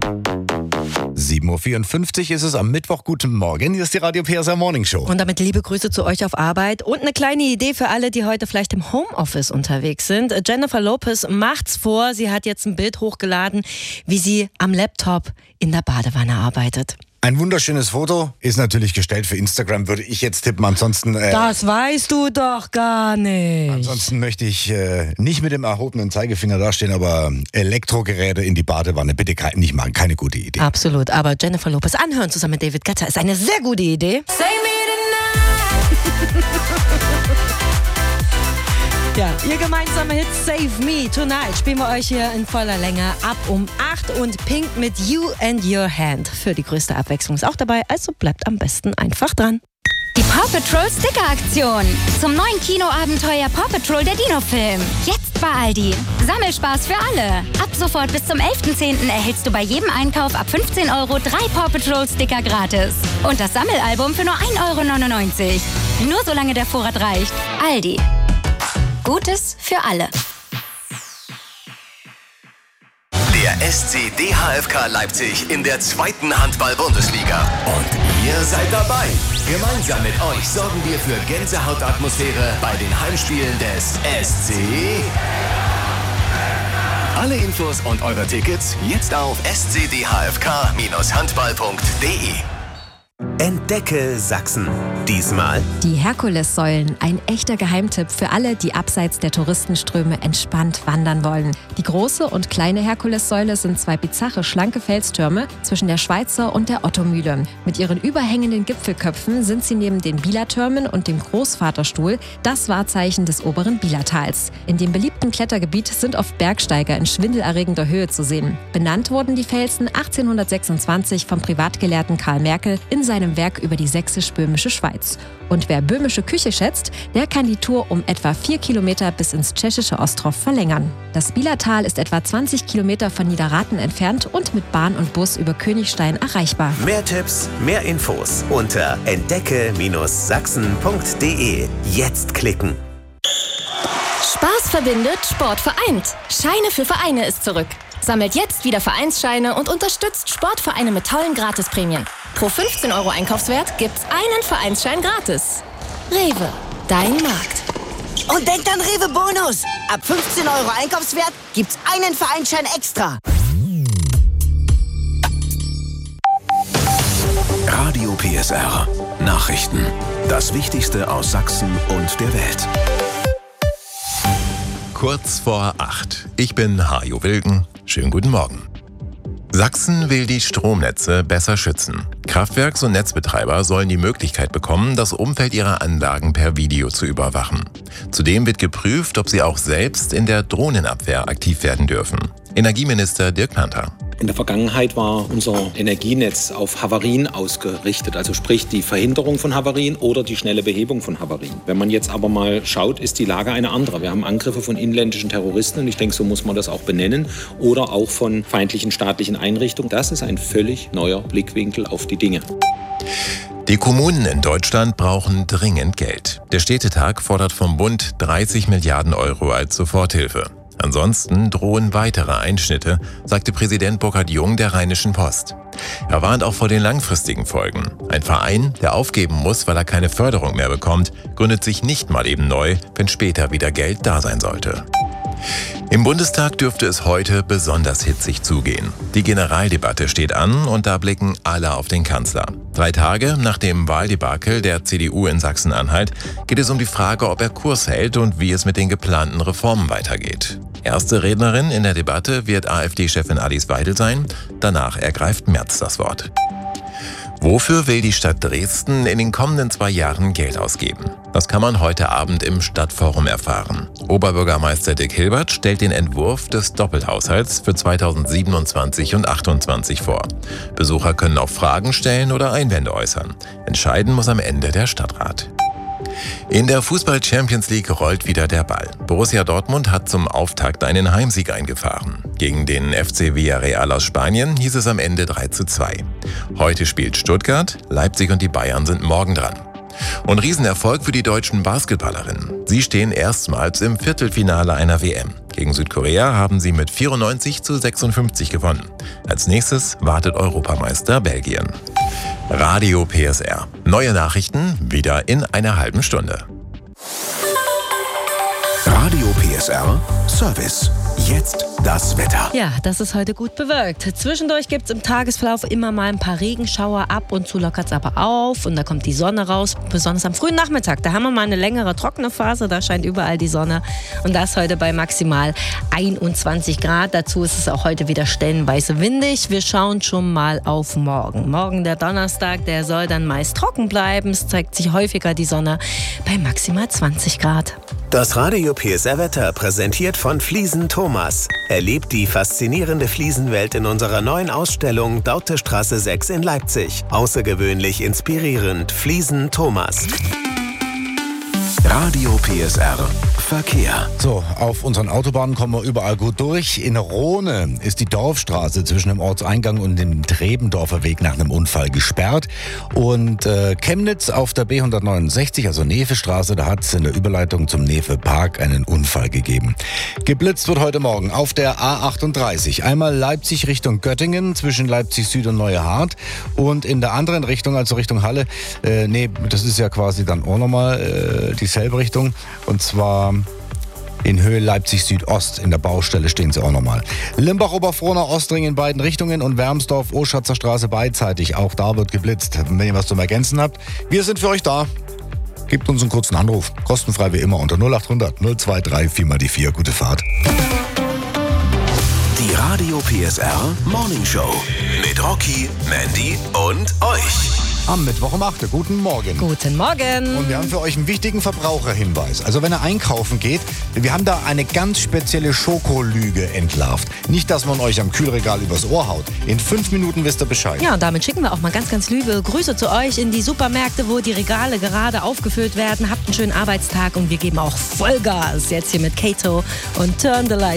7.54 Uhr ist es am Mittwoch. Guten Morgen, hier ist die Radio PSR Morning Show. Und damit liebe Grüße zu euch auf Arbeit und eine kleine Idee für alle, die heute vielleicht im Homeoffice unterwegs sind. Jennifer Lopez macht's vor. Sie hat jetzt ein Bild hochgeladen, wie sie am Laptop in der Badewanne arbeitet. Ein wunderschönes Foto, ist natürlich gestellt für Instagram, würde ich jetzt tippen. Ansonsten das weißt du doch gar nicht. Ansonsten möchte ich nicht mit dem erhobenen Zeigefinger dastehen, aber Elektrogeräte in die Badewanne bitte nicht machen, keine gute Idee. Absolut, aber Jennifer Lopez anhören zusammen mit David Guetta ist eine sehr gute Idee. Save me tonight. Ja, ihr gemeinsamer Hit Save Me Tonight spielen wir euch hier in voller Länge ab um 8 und Pink mit You and Your Hand. Für die größte Abwechslung ist auch dabei, also bleibt am besten einfach dran. Die Paw Patrol Sticker-Aktion zum neuen Kinoabenteuer Paw Patrol der Dino-Film. Jetzt bei Aldi. Sammelspaß für alle. Ab sofort bis zum 11.10. erhältst du bei jedem Einkauf ab 15 Euro 3 Paw Patrol Sticker gratis. Und das Sammelalbum für nur 1,99 Euro. Nur solange der Vorrat reicht. Aldi. Gutes für alle. Der SC DHFK Leipzig in der 2. Handball-Bundesliga. Und ihr seid dabei. Gemeinsam mit euch sorgen wir für Gänsehautatmosphäre bei den Heimspielen des SC. Alle Infos und eure Tickets jetzt auf scdhfk-handball.de. Entdecke Sachsen. Diesmal die Herkulessäulen, ein echter Geheimtipp für alle, die abseits der Touristenströme entspannt wandern wollen. Die große und kleine Herkulessäule sind 2 bizarre, schlanke Felstürme zwischen der Schweizer und der Ottomühle. Mit ihren überhängenden Gipfelköpfen sind sie neben den Bielertürmen und dem Großvaterstuhl das Wahrzeichen des oberen Bielertals. In dem beliebten Klettergebiet sind oft Bergsteiger in schwindelerregender Höhe zu sehen. Benannt wurden die Felsen 1826 vom Privatgelehrten Karl Merkel in seinem Werk über die sächsisch-böhmische Schweiz. Und wer böhmische Küche schätzt, der kann die Tour um etwa 4 Kilometer bis ins tschechische Ostrov verlängern. Das Bielertal ist etwa 20 Kilometer von Niederrathen entfernt und mit Bahn und Bus über Königstein erreichbar. Mehr Tipps, mehr Infos unter entdecke-sachsen.de. Jetzt klicken. Spaß verbindet, Sport vereint. Scheine für Vereine ist zurück. Sammelt jetzt wieder Vereinsscheine und unterstützt Sportvereine mit tollen Gratisprämien. Pro 15 Euro Einkaufswert gibt's einen Vereinsschein gratis. Rewe, dein Markt. Und denkt an Rewe Bonus. Ab 15 Euro Einkaufswert gibt's einen Vereinsschein extra. Radio PSR. Nachrichten. Das Wichtigste aus Sachsen und der Welt. Kurz vor 8. Ich bin Hajo Wilken. Schönen guten Morgen. Sachsen will die Stromnetze besser schützen. Kraftwerks- und Netzbetreiber sollen die Möglichkeit bekommen, das Umfeld ihrer Anlagen per Video zu überwachen. Zudem wird geprüft, ob sie auch selbst in der Drohnenabwehr aktiv werden dürfen. Energieminister Dirk Planther. In der Vergangenheit war unser Energienetz auf Havarien ausgerichtet, also sprich die Verhinderung von Havarien oder die schnelle Behebung von Havarien. Wenn man jetzt aber mal schaut, ist die Lage eine andere. Wir haben Angriffe von inländischen Terroristen und ich denke, so muss man das auch benennen, oder auch von feindlichen staatlichen Einrichtungen. Das ist ein völlig neuer Blickwinkel auf die Dinge. Die Kommunen in Deutschland brauchen dringend Geld. Der Städtetag fordert vom Bund 30 Milliarden Euro als Soforthilfe. Ansonsten drohen weitere Einschnitte, sagte Präsident Burkhard Jung der Rheinischen Post. Er warnt auch vor den langfristigen Folgen. Ein Verein, der aufgeben muss, weil er keine Förderung mehr bekommt, gründet sich nicht mal eben neu, wenn später wieder Geld da sein sollte. Im Bundestag dürfte es heute besonders hitzig zugehen. Die Generaldebatte steht an und da blicken alle auf den Kanzler. 3 Tage nach dem Wahldebakel der CDU in Sachsen-Anhalt geht es um die Frage, ob er Kurs hält und wie es mit den geplanten Reformen weitergeht. Erste Rednerin in der Debatte wird AfD-Chefin Alice Weidel sein. Danach ergreift Merz das Wort. Wofür will die Stadt Dresden in den kommenden 2 Jahren Geld ausgeben? Das kann man heute Abend im Stadtforum erfahren. Oberbürgermeister Dick Hilbert stellt den Entwurf des Doppelhaushalts für 2027 und 2028 vor. Besucher können auch Fragen stellen oder Einwände äußern. Entscheiden muss am Ende der Stadtrat. In der Fußball-Champions League rollt wieder der Ball. Borussia Dortmund hat zum Auftakt einen Heimsieg eingefahren. Gegen den FC Villarreal aus Spanien hieß es am Ende 3:2. Heute spielt Stuttgart, Leipzig und die Bayern sind morgen dran. Und Riesenerfolg für die deutschen Basketballerinnen. Sie stehen erstmals im Viertelfinale einer WM. Gegen Südkorea haben sie mit 94:56 gewonnen. Als nächstes wartet Europameister Belgien. Radio PSR. Neue Nachrichten wieder in einer halben Stunde. Radio PSR Service. Jetzt das Wetter. Ja, das ist heute gut bewölkt. Zwischendurch gibt es im Tagesverlauf immer mal ein paar Regenschauer. Ab und zu lockert es aber auf und da kommt die Sonne raus. Besonders am frühen Nachmittag. Da haben wir mal eine längere trockene Phase. Da scheint überall die Sonne. Und das heute bei maximal 21 Grad. Dazu ist es auch heute wieder stellenweise windig. Wir schauen schon mal auf morgen. Morgen, der Donnerstag, der soll dann meist trocken bleiben. Es zeigt sich häufiger die Sonne bei maximal 20 Grad. Das Radio PSR Wetter präsentiert von Fliesen Thomas. Erlebt die faszinierende Fliesenwelt in unserer neuen Ausstellung Dautestraße 6 in Leipzig. Außergewöhnlich inspirierend. Fliesen Thomas. Radio PSR Verkehr. So, auf unseren Autobahnen kommen wir überall gut durch. In Rohne ist die Dorfstraße zwischen dem Ortseingang und dem Trebendorfer Weg nach einem Unfall gesperrt. Und Chemnitz auf der B169, also Nevestraße, da hat es in der Überleitung zum Nefe Park einen Unfall gegeben. Geblitzt wird heute Morgen auf der A38. Einmal Leipzig Richtung Göttingen zwischen Leipzig Süd und Neuehardt. Und in der anderen Richtung, also Richtung Halle, das ist ja quasi dann auch nochmal dieselbe Richtung. Und zwar in Höhe Leipzig Südost. In der Baustelle stehen sie auch nochmal. Limbach-Oberfrohna, Ostring in beiden Richtungen und Wermsdorf-Oschatzer Straße beidseitig. Auch da wird geblitzt. Wenn ihr was zum Ergänzen habt, wir sind für euch da. Gebt uns einen kurzen Anruf. Kostenfrei wie immer unter 0800 023 4x4. Gute Fahrt. Die Radio PSR Morning Show mit Rocky, Mandy und euch. Am Mittwoch um 8 Uhr. Guten Morgen. Guten Morgen. Und wir haben für euch einen wichtigen Verbraucherhinweis. Also wenn ihr einkaufen geht, wir haben da eine ganz spezielle Schokolüge entlarvt. Nicht, dass man euch am Kühlregal übers Ohr haut. In 5 Minuten wisst ihr Bescheid. Ja, und damit schicken wir auch mal ganz, ganz liebe Grüße zu euch in die Supermärkte, wo die Regale gerade aufgefüllt werden. Habt einen schönen Arbeitstag und wir geben auch Vollgas jetzt hier mit Kato und Turn the Light